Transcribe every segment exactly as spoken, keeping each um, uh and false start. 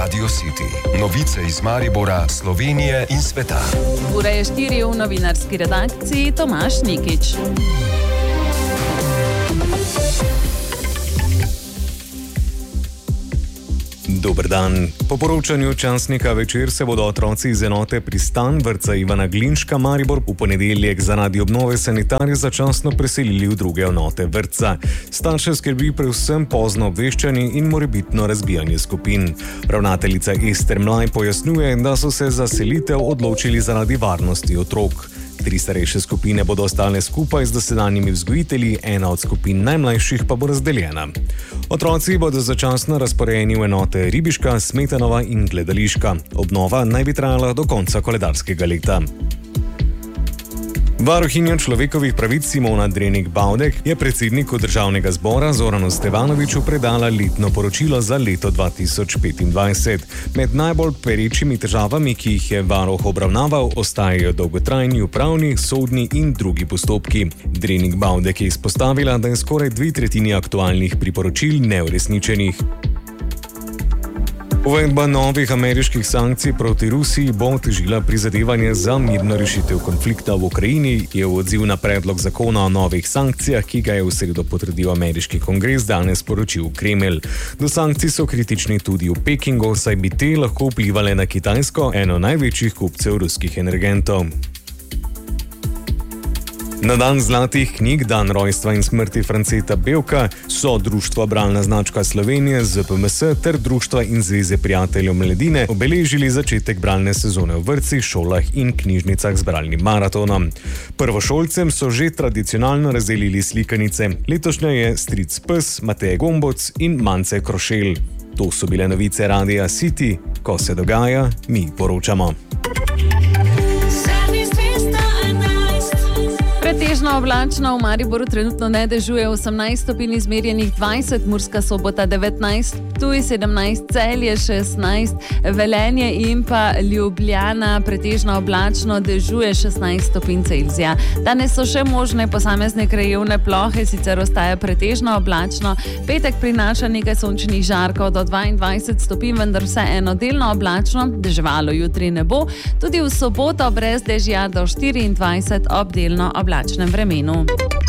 Radio City. Novice iz Maribora, Slovenije in sveta. Ura je štiri, v novinarski redakciji Tomaž Nikič. Dober dan. Po poročanju časnika Večer se bodo otroci iz enote Pristan vrtca Ivana Glinška Maribor v ponedeljek zaradi obnove sanitarij začasno preselili v druge enote vrtca. Starše skrbi predvsem pozno obveščanje in morebitno razbijanje skupin. Ravnateljica Ester Mlaj pojasnjuje, da so se za selitev odločili zaradi varnosti otrok. Tri starejše skupine bodo ostale skupaj z dosedanjimi vzgojitelji, ena od skupin najmlajših pa bo razdeljena. Otroci bodo začasno razporejeni v enote Ribiška, Smetanova in Gledališka. Obnova naj bi trajala do konca koledarskega leta. Varuhinja človekovih pravic Simona Drenik-Bavdek je predsedniku državnega zbora Zoranu Stevanoviću predala letno poročilo za leto dva tisoč petindvajset. Med najbolj perečimi težavami, ki jih je varuh obravnaval, ostajajo dolgotrajni upravni, sodni in drugi postopki. Drenik-Bavdek je izpostavila, da je skoraj dve tretjini aktualnih priporočil neuresničenih. Uvedba novih ameriških sankcij proti Rusiji bo otežila prizadevanje za mirno rešitev konflikta v Ukrajini, je v odziv na predlog zakona o novih sankcijah, ki ga je v sredo potrdil ameriški kongres, danes poročil Kremelj. Do sankcij so kritični tudi v Pekingu, saj bi te lahko vplivale na Kitajsko, eno največjih kupcev ruskih energentov. Na dan zlatih knjig, dan rojstva in smrti Franceta Bevka so Društvo Bralna značka Slovenije, Z P M S ter Društva in zveze prijateljev mladine obeležili začetek bralne sezone v vrtcih, šolah in knjižnicah z bralnim maratonom. Prvošolcem so že tradicionalno razdelili slikanice. Letošnja je Stric Pes, Matej Gomboc in Mance Krošelj. To so bile novice Radia City. Ko se dogaja, mi poročamo. Pretežno oblačno, v Mariboru trenutno ne dežuje, osemnajst stopinj izmerjenih, dvajset, Murska Sobota devetnajst, Ptuj sedemnajst, Celje šestnajst, Velenje in pa Ljubljana pretežno oblačno, dežuje šestnajst stopinj Celzija. Danes so še možne posamezne krajevne plohe, sicer ostaja pretežno oblačno. Petek prinaša nekaj sončnih žarkov do dvaindvajset stopinj, vendar vseeno delno oblačno, deževalo jutri ne bo. Tudi v soboto brez dežja do štiriindvajset ob delno oblačnem vremenu.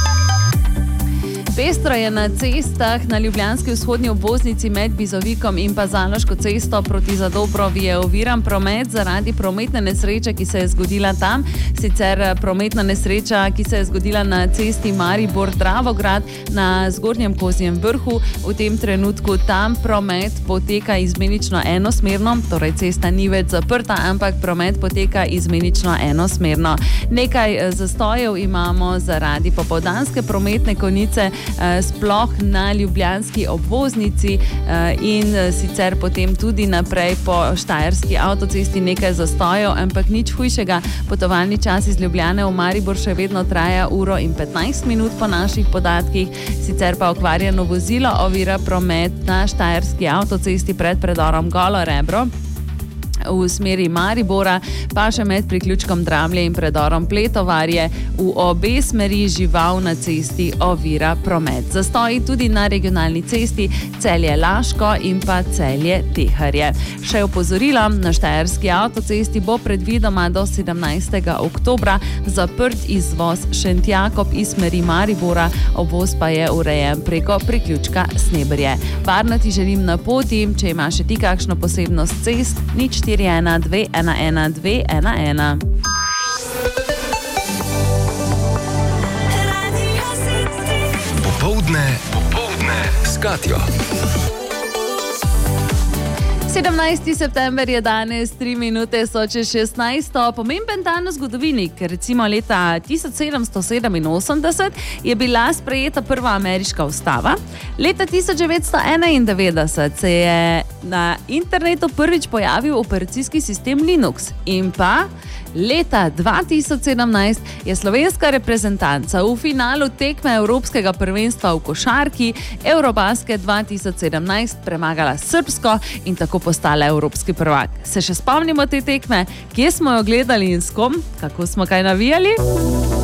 Pestro je na cestah. Na ljubljanski vzhodni obvoznici med Bizovikom in pa Zaloško cesto proti Zadobrovi je oviran promet zaradi prometne nesreče, ki se je zgodila tam. Sicer prometna nesreča, ki se je zgodila na cesti Maribor-Dravograd na Zgornjem Kozjem vrhu. V tem trenutku tam promet poteka izmenično enosmerno, torej cesta ni več zaprta, ampak promet poteka izmenično enosmerno. Nekaj zastojev imamo zaradi popoldanske prometne konice, sploh na ljubljanski obvoznici in sicer potem tudi naprej po štajerski avtocesti nekaj zastojev, ampak nič hujšega. Potovalni čas iz Ljubljane v Maribor še vedno traja uro in petnajst minut po naših podatkih, sicer pa okvarjeno vozilo ovira promet na štajerski avtocesti pred predorom Golo Rebro. V smeri Maribora, pa še med priključkom Dramlje in predorom Pletovarje. V obe smeri žival na cesti ovira promet. Zastoji tudi na regionalni cesti Celje-Laško in pa Celje-Teharje. Še opozorilo, na štajerski avtocesti bo predvidoma do sedemnajstega oktobra zaprt izvoz Šentjakob iz smeri Maribora, obvoz pa je urejen preko priključka Snebrje. Varno ti želim na poti, če imaš še ti kakšno posebnost cest, nič štiri ena dve ena ena dve ena ena. Popoldne, popoldne s Katjo. sedemnajsti september je danes, tri minute so čez šestnajsto. Pomemben dan v zgodovini, ker recimo leta tisoč sedemsto sedeminosemdeset je bila sprejeta prva ameriška ustava. Leta tisoč devetsto enaindevetdeset se je na internetu prvič pojavil operacijski sistem Linux. In pa leta dva tisoč sedemnajst je slovenska reprezentanca v finalu tekme Evropskega prvenstva v košarki Eurobasket dva tisoč sedemnajst premagala Srbsko in tako postala evropski prvak. Se še spomnimo te tekme? Kje smo jo gledali in s kom? Kako smo kaj navijali?